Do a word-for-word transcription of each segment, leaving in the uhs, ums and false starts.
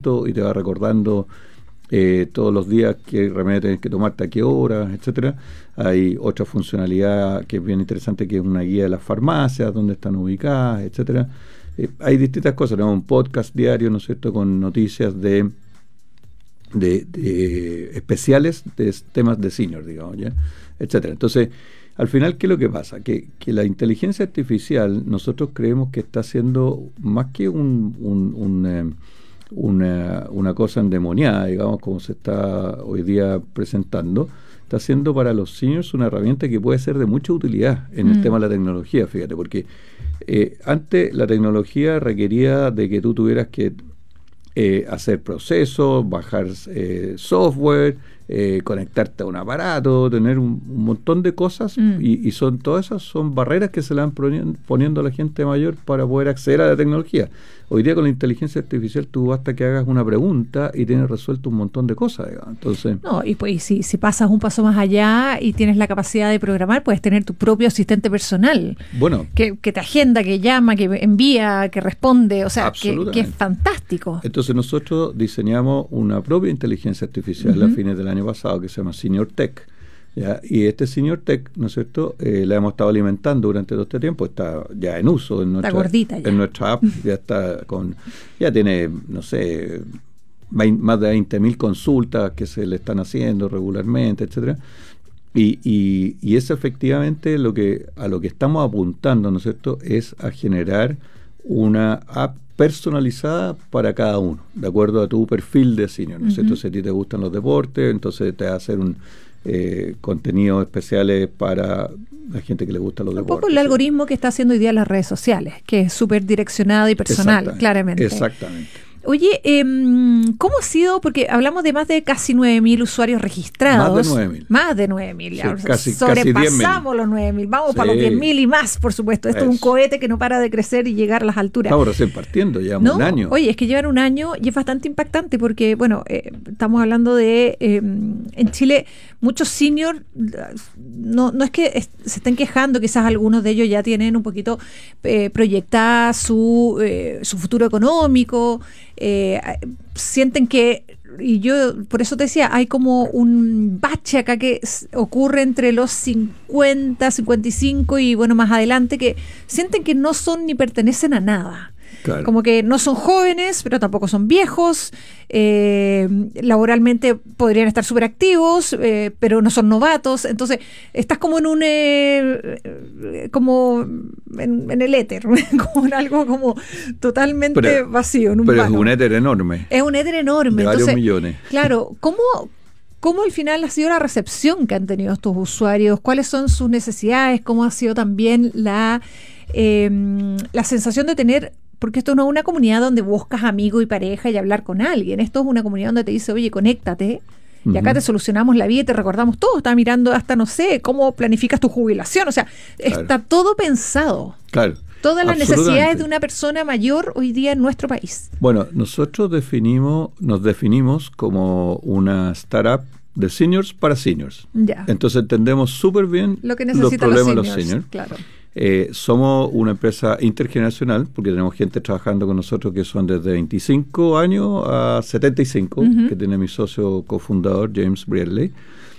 pensamiento y te va recordando eh, todos los días qué remedio tienes que tomarte a qué hora, etcétera. Hay otra funcionalidad que es bien interesante, que es una guía de las farmacias, dónde están ubicadas, etcétera. Eh, hay distintas cosas, tenemos un podcast diario, ¿no es cierto?, con noticias de, de, de especiales de temas de senior, digamos, ¿ya?, etcétera. Entonces, al final, ¿qué es lo que pasa? Que, que la inteligencia artificial, nosotros creemos que está siendo más que un, un, un, eh, una, una cosa endemoniada, digamos, como se está hoy día presentando, está siendo para los seniors una herramienta que puede ser de mucha utilidad en mm. el tema de la tecnología, fíjate, porque eh, antes la tecnología requería de que tú tuvieras que eh, hacer procesos, bajar eh, software, eh, conectarte a un aparato, tener un, un montón de cosas mm. y, y son todas esas son barreras que se le van poniendo, poniendo a la gente mayor para poder acceder a la tecnología. Hoy día con la inteligencia artificial tú basta que hagas una pregunta y tienes resuelto un montón de cosas, digamos. Entonces, no, y pues si, si pasas un paso más allá y tienes la capacidad de programar, puedes tener tu propio asistente personal. Bueno, que, que te agenda, que llama, que envía, que responde, o sea, que, que es fantástico. Entonces nosotros diseñamos una propia inteligencia artificial uh-huh. a fines del año pasado que se llama Senior Tech. ¿Ya? Y este Senior Tech, ¿no es cierto?, eh, la hemos estado alimentando durante todo este tiempo, está ya en uso en nuestra, está gordita ya. En nuestra app, ya está con, ya tiene, no sé, veinte, más de veinte mil consultas que se le están haciendo regularmente, etcétera. Y, y, y es efectivamente lo que a lo que estamos apuntando, ¿no es cierto?, es a generar una app personalizada para cada uno, de acuerdo a tu perfil de senior, ¿no es cierto? Uh-huh. Si a ti te gustan los deportes, entonces te va a hacer un eh, contenidos especiales para la gente que le gusta los un deportes. Un poco el ¿sí? algoritmo que está haciendo hoy día las redes sociales, que es súper direccionado y personal, exactamente, claramente. Exactamente. Oye, eh, ¿cómo ha sido? Porque hablamos de más de casi nueve mil usuarios registrados. Más de nueve mil. Más de nueve mil. Sí, o sea, casi, sobrepasamos casi los nueve mil. Vamos sí. para los diez mil y más, por supuesto. Esto es. es un cohete que no para de crecer y llegar a las alturas. Estamos recién partiendo, llevamos ¿no? un año. Oye, es que llevan un año y es bastante impactante porque, bueno, eh, estamos hablando de, eh, en Chile, muchos seniors, no, no es que es, se estén quejando, quizás algunos de ellos ya tienen un poquito eh, proyectada su, eh, su futuro económico, eh, sienten que, y yo por eso te decía, hay como un bache acá que ocurre entre los cincuenta, cincuenta y cinco y bueno, más adelante, que sienten que no son ni pertenecen a nada. Claro. Como que no son jóvenes, pero tampoco son viejos, eh, laboralmente podrían estar súper activos, eh, pero no son novatos. Entonces, estás como en un eh, como en, en el éter, como en algo como totalmente pero, vacío. En un pero vano. Es un éter enorme. Es un éter enorme. De varios Entonces, millones. Claro, ¿cómo, ¿cómo al final ha sido la recepción que han tenido estos usuarios? ¿Cuáles son sus necesidades? ¿Cómo ha sido también la, eh, la sensación de tener... Porque esto no es una comunidad donde buscas amigo y pareja y hablar con alguien. Esto es una comunidad donde te dice, oye, conéctate. Uh-huh. Y acá te solucionamos la vida y te recordamos todo. Estás mirando hasta, no sé, cómo planificas tu jubilación. O sea, claro. Está todo pensado. Claro. Todas las necesidades de una persona mayor hoy día en nuestro país. Bueno, nosotros definimos, nos definimos como una startup de seniors para seniors. Ya. Entonces entendemos súper bien lo que los problemas los de los seniors. Claro. Eh, somos una empresa intergeneracional porque tenemos gente trabajando con nosotros que son desde veinticinco años a setenta y cinco, uh-huh. que tiene mi socio cofundador James Brearley.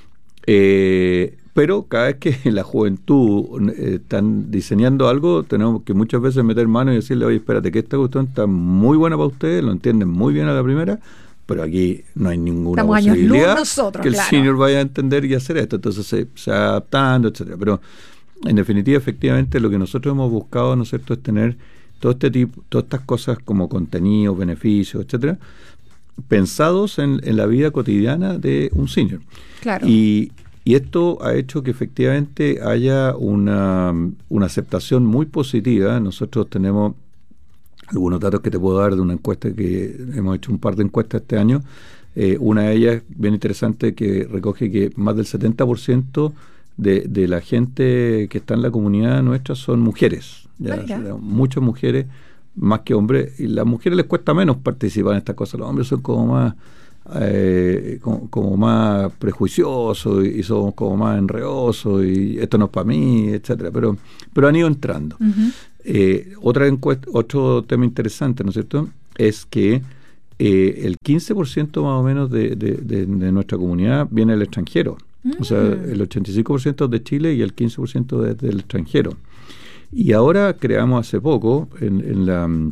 Eh, pero cada vez que la juventud eh, están diseñando algo, tenemos que muchas veces meter mano y decirle, oye, espérate, que esta cuestión está muy buena para ustedes, lo entienden muy bien a la primera, pero aquí no hay ninguna Estamos posibilidad nosotros, que el claro. senior vaya a entender y hacer esto. Entonces se, se va adaptando, etcétera. Pero en definitiva, efectivamente, lo que nosotros hemos buscado, ¿no es cierto?, es tener todo este tipo, todas estas cosas como contenidos, beneficios, etcétera, pensados en, en la vida cotidiana de un senior. Claro. Y, y esto ha hecho que efectivamente haya una, una aceptación muy positiva. Nosotros tenemos algunos datos que te puedo dar de una encuesta que hemos hecho un par de encuestas este año. Eh, una de ellas, bien interesante, que recoge que más del setenta por ciento De, de la gente que está en la comunidad nuestra son mujeres, ya, o sea, muchas mujeres, más que hombres, y las mujeres les cuesta menos participar en estas cosas, los hombres son como más eh, como, como más prejuiciosos y, y somos como más enredosos y esto no es para mí, etcétera, pero, pero han ido entrando. Uh-huh. Eh, otra encuesta, otro tema interesante, ¿no es cierto?, es que eh, el quince por ciento más o menos de, de, de, de nuestra comunidad viene del extranjero. Mm. O sea, el ochenta y cinco por ciento de Chile y el quince por ciento de, del extranjero. Y ahora creamos hace poco en, en, la, en,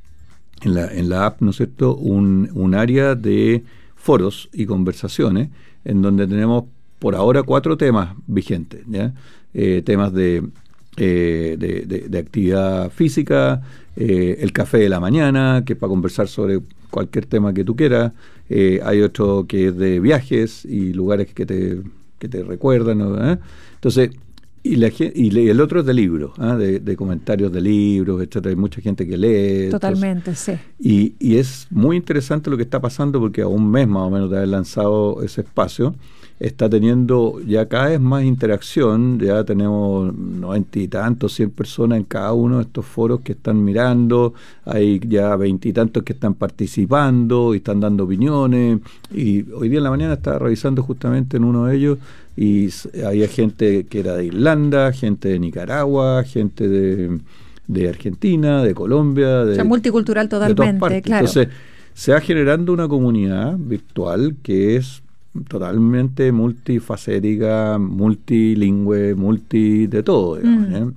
la, en la app, ¿no es cierto?, un, un área de foros y conversaciones en donde tenemos por ahora cuatro temas vigentes, ¿ya? Eh, temas de, eh, de, de, de actividad física, eh, el café de la mañana, que es para conversar sobre cualquier tema que tú quieras. Eh, hay otro que es de viajes y lugares que te, que te recuerdan, ¿no? ¿Eh? Entonces, y, la, y el otro es de libros, ¿eh? de, de comentarios de libros, etcétera. Hay mucha gente que lee. Totalmente, entonces, sí. Y, y es muy interesante lo que está pasando porque a un mes más o menos de haber lanzado ese espacio, está teniendo ya cada vez más interacción. Ya tenemos noventa y tantos, cien personas en cada uno de estos foros que están mirando, hay ya veintitantos que están participando y están dando opiniones, y hoy día en la mañana estaba revisando justamente en uno de ellos y había gente que era de Irlanda, gente de Nicaragua, gente de, de Argentina, de Colombia, de, o sea, multicultural totalmente, de todas partes. Claro. Entonces se va generando una comunidad virtual que es totalmente multifacética, multilingüe, multi de todo, digamos, mm.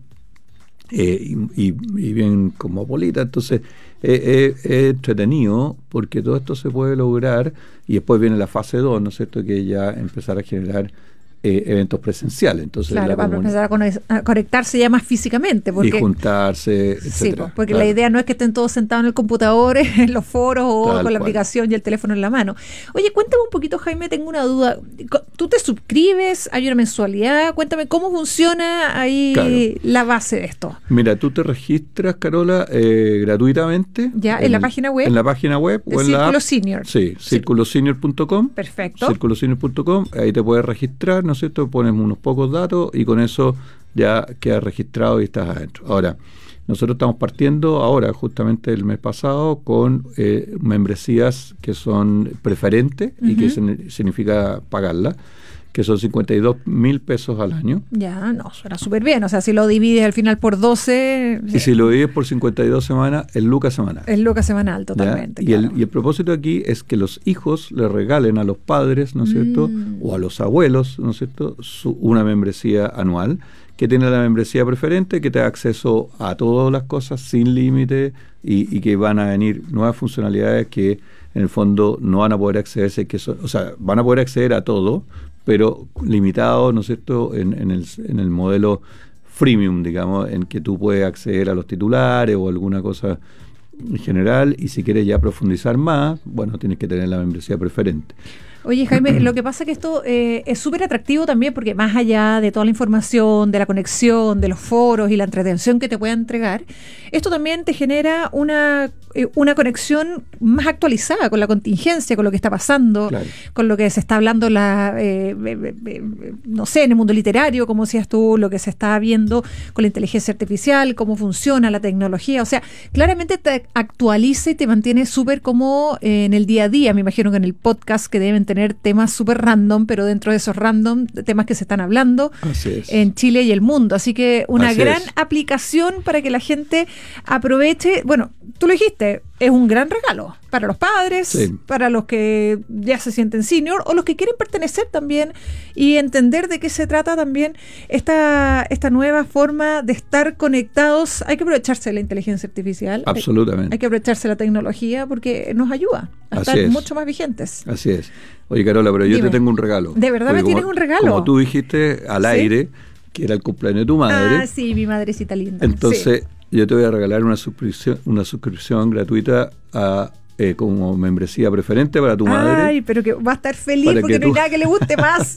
eh, y, y, y bien cosmopolita. Entonces eh, es eh, entretenido porque todo esto se puede lograr y después viene la fase dos, ¿no es cierto?, que ya empezar a generar Eh, eventos presenciales. Entonces, claro, para empezar a, conect- a conectarse ya más físicamente. Porque, y juntarse, etcétera. Sí, pues, porque claro. La idea no es que estén todos sentados en el computador, en los foros o Tal con la cual. aplicación y el teléfono en la mano. Oye, cuéntame un poquito, Jaime, tengo una duda. ¿Tú te suscribes? ¿Hay una mensualidad? Cuéntame cómo funciona ahí claro. la base de esto. Mira, tú te registras, Carola, eh, gratuitamente. Ya, en, en la el, página web. En la página web de o en Círculo la app. Senior. Sí, círculo senior punto com. Perfecto. círculo senior punto com. Ahí te puedes registrar, ¿no es cierto? Pones unos pocos datos y con eso ya quedas registrado y estás adentro. Ahora, nosotros estamos partiendo ahora, justamente el mes pasado, con eh, membresías que son preferentes uh-huh. y que sen- significa pagarlas, que son cincuenta y dos mil pesos al año. Ya, no, suena súper bien. O sea, si lo divides al final por doce... Y si lo divides por cincuenta y dos semanas, es lucas semanal. Es lucas semanal, totalmente. Y, claro. el, y el propósito aquí es que los hijos le regalen a los padres, ¿no es cierto?, mm. o a los abuelos, ¿no es cierto?, su, una membresía anual, que tiene la membresía preferente, que te da acceso a todas las cosas sin límite y, y que van a venir nuevas funcionalidades que en el fondo no van a poder accederse, que son, o sea, van a poder acceder a todo, pero limitado, ¿no es cierto?, en, en, el, en el modelo freemium, digamos, en que tú puedes acceder a los titulares o alguna cosa en general, y si quieres ya profundizar más, bueno, tienes que tener la membresía preferente. Oye, Jaime, lo que pasa es que esto eh, es súper atractivo también porque más allá de toda la información, de la conexión, de los foros y la entretención que te pueda entregar, esto también te genera una, eh, una conexión más actualizada con la contingencia, con lo que está pasando, claro. con lo que se está hablando, la, eh, eh, eh, no sé, en el mundo literario, como decías tú, lo que se está viendo con la inteligencia artificial, cómo funciona la tecnología. O sea, claramente te actualiza y te mantiene súper como eh, en el día a día. Me imagino que en el podcast que deben tener temas súper random, pero dentro de esos random, temas que se están hablando en Chile y el mundo. Así que una Así gran es. aplicación para que la gente aproveche. Bueno, tú lo dijiste, es un gran regalo para los padres, sí. para los que ya se sienten senior o los que quieren pertenecer también y entender de qué se trata también esta, esta nueva forma de estar conectados. Hay que aprovecharse de la inteligencia artificial. Absolutamente. Hay, hay que aprovecharse de la tecnología porque nos ayuda a Así estar es. mucho más vigentes. Así es. Oye, Carola, pero yo Dime. te tengo un regalo. ¿De verdad porque me tienes como, un regalo? Como tú dijiste al ¿Sí? aire, que era el cumpleaños de tu madre. Ah, sí, mi madrecita linda. Entonces, sí. yo te voy a regalar una suscripción, una suscripción gratuita a eh, como membresía preferente para tu madre. Ay, pero que va a estar feliz porque no hay nada que le guste más.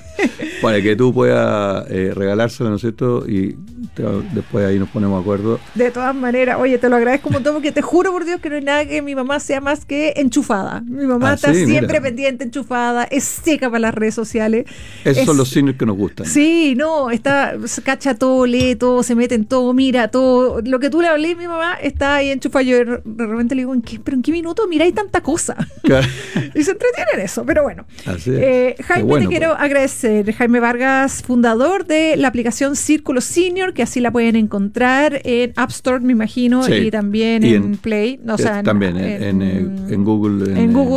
Para que tú puedas eh, regalársela, ¿no es cierto? Y te, después ahí nos ponemos de acuerdo. De todas maneras, oye, te lo agradezco un montón porque te juro por Dios que no hay nada que mi mamá sea más que enchufada. Mi mamá ah, está sí, siempre mira. pendiente, enchufada, es seca para las redes sociales. Esos es, son los seniors que nos gustan. Sí, no, está, cacha todo, lee todo, se mete en todo, mira todo. Lo que tú le hablé, mi mamá está ahí enchufada. Yo de repente le digo, ¿en qué, ¿pero en qué minuto miráis tanta cosa? Claro. Y se entretiene en eso, pero bueno. Así es. Eh, Jaime, bueno, te quiero pues. agradecer. Jaime Vargas, fundador de la aplicación Círculo Senior, que así la pueden encontrar en App Store, me imagino, Sí. y también Y en, en- Play, o sea, también en, en, eh, en Google. en Google